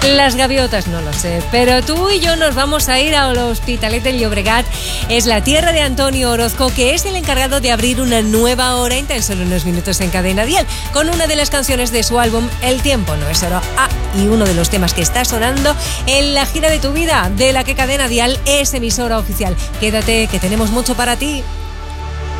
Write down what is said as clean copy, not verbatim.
Las gaviotas no lo sé, pero tú y yo nos vamos a ir al Hospitalet del Llobregat. Es la tierra de Antonio Orozco, que es el encargado de abrir una nueva hora en tan solo unos minutos en Cadena Dial, con una de las canciones de su álbum El tiempo no es oro. Y uno de los temas que está sonando en la gira de tu vida, de la que Cadena Dial es emisora oficial. Quédate, que tenemos mucho para ti.